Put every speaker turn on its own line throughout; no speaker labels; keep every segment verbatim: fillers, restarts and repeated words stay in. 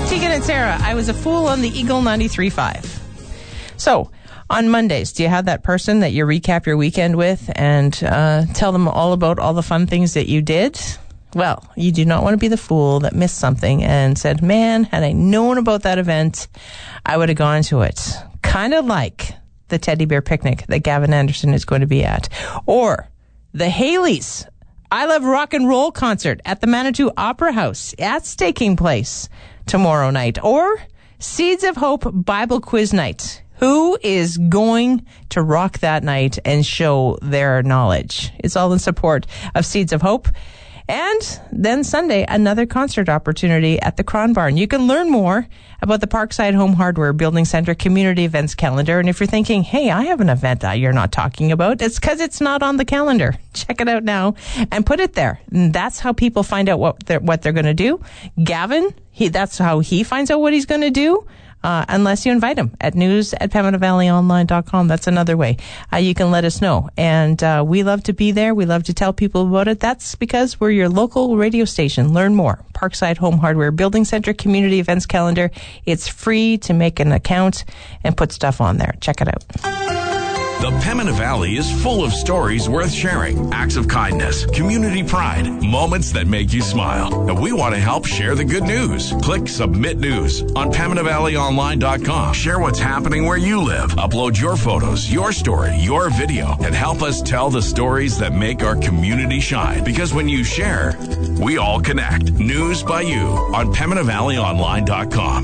Tegan and Sarah, I was a fool on the Eagle ninety-three point five. So, on Mondays, do you have that person that you recap your weekend with and uh, tell them all about all the fun things that you did? Well, you do not want to be the fool that missed something and said, man, had I known about that event, I would have gone to it. Kind of like the teddy bear picnic that Gavin Anderson is going to be at. Or the Haleys I Love Rock and Roll concert at the Manitou Opera House. That's taking place tomorrow night. Or Seeds of Hope Bible Quiz Night. Who is going to rock that night and show their knowledge? It's all in support of Seeds of Hope. And then Sunday, another concert opportunity at the Cron Barn. You can learn more about the Parkside Home Hardware Building Center community events calendar. And if you're thinking, hey, I have an event that you're not talking about, it's because it's not on the calendar. Check it out now and put it there. And that's how people find out what they're, what they're going to do. Gavin, he, that's how he finds out what he's going to do. Uh, unless you invite them at news at pembina valley online dot com. That's another way. Uh, you can let us know. And uh, we love to be there. We love to tell people about it. That's because we're your local radio station. Learn more. Parkside Home Hardware Building Center Community Events Calendar. It's free to make an account and put stuff on there. Check it out.
The Pembina Valley is full of stories worth sharing, acts of kindness, community pride, moments that make you smile. And we want to help share the good news. Click Submit News on pembina valley online dot com. Share what's happening where you live. Upload your photos, your story, your video, and help us tell the stories that make our community shine. Because when you share, we all connect. News by you on pembina valley online dot com.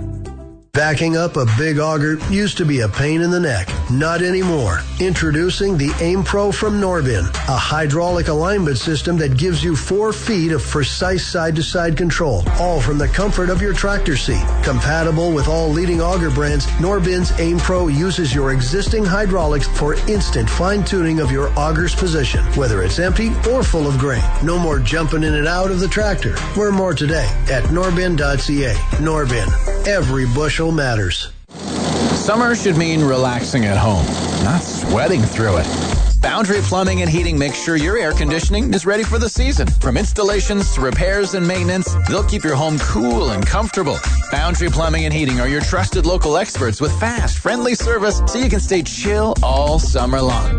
Backing up a big auger used to be a pain in the neck. Not anymore. Introducing the Aim Pro from Norbin, a hydraulic alignment system that gives you four feet of precise side-to-side control, all from the comfort of your tractor seat. Compatible with all leading auger brands, Norbin's Aim Pro uses your existing hydraulics for instant fine-tuning of your auger's position, whether it's empty or full of grain. No more jumping in and out of the tractor. Learn more today at norbin dot c a. Norbin. Every bushel matters.
Summer should mean relaxing at home, not sweating through it. Boundary Plumbing and Heating makes sure your air conditioning is ready for the season. From installations to repairs and maintenance, they'll keep your home cool and comfortable. Boundary Plumbing and Heating are your trusted local experts with fast, friendly service so you can stay chill all summer long.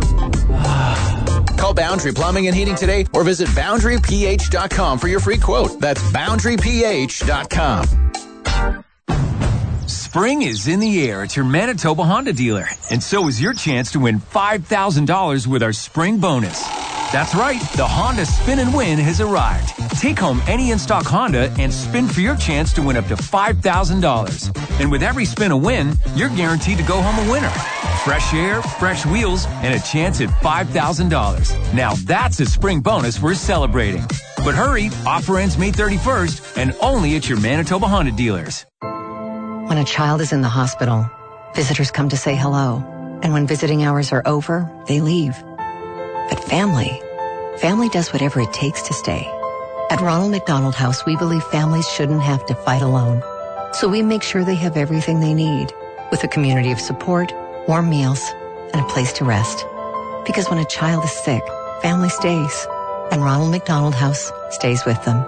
Call Boundary Plumbing and Heating today or visit boundary p h dot com for your free quote. That's boundary p h dot com.
Spring is in the air at your Manitoba Honda dealer, and so is your chance to win five thousand dollars with our spring bonus. That's right, the Honda Spin and Win has arrived. Take home any in-stock Honda and spin for your chance to win up to five thousand dollars. And with every spin a win, you're guaranteed to go home a winner. Fresh air, fresh wheels, and a chance at five thousand dollars. Now that's a spring bonus we're celebrating. But hurry, offer ends May thirty-first, and only at your Manitoba Honda dealers.
When a child is in the hospital, visitors come to say hello. And when visiting hours are over, they leave. But family, family does whatever it takes to stay. At Ronald McDonald House, we believe families shouldn't have to fight alone. So we make sure they have everything they need, with a community of support, warm meals, and a place to rest. Because when a child is sick, family stays. And Ronald McDonald House stays with them.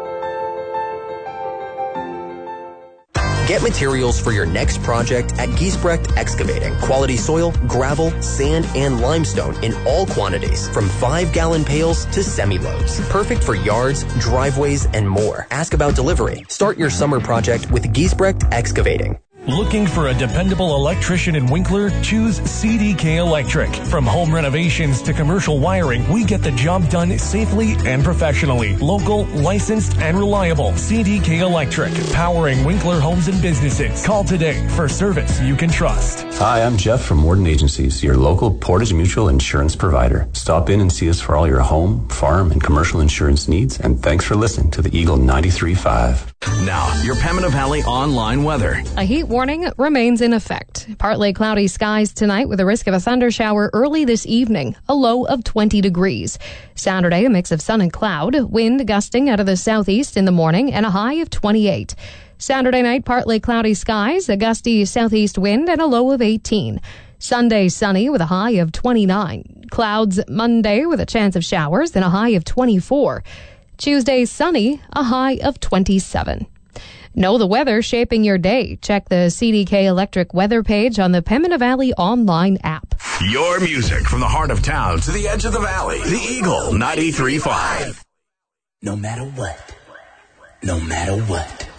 Get materials for your next project at Giesbrecht Excavating. Quality soil, gravel, sand, and limestone in all quantities, from five-gallon pails to semi-loads. Perfect for yards, driveways, and more. Ask about delivery. Start your summer project with Giesbrecht Excavating.
Looking for a dependable electrician in Winkler? Choose C D K Electric. From home renovations to commercial wiring, we get the job done safely and professionally. Local, licensed, and reliable. C D K Electric, powering Winkler homes and businesses. Call today for service you can trust.
Hi, I'm Jeff from Warden Agencies, your local Portage Mutual insurance provider. Stop in and see us for all your home, farm, and commercial insurance needs, and thanks for listening to the Eagle ninety-three point five.
Now, your Pembina Valley online weather.
A heat warning remains in effect. Partly cloudy skies tonight with a risk of a thunder shower early this evening, a low of twenty degrees. Saturday, a mix of sun and cloud, wind gusting out of the southeast in the morning, and a high of twenty-eight. Saturday night, partly cloudy skies, a gusty southeast wind, and a low of eighteen. Sunday, sunny with a high of twenty-nine. Clouds Monday with a chance of showers and a high of twenty-four. Tuesday, sunny, a high of twenty-seven. Know the weather shaping your day. Check the C D K Electric weather page on the Pembina Valley online app.
Your music from the heart of town to the edge of the valley. The Eagle ninety-three point five.
No matter what. No matter what.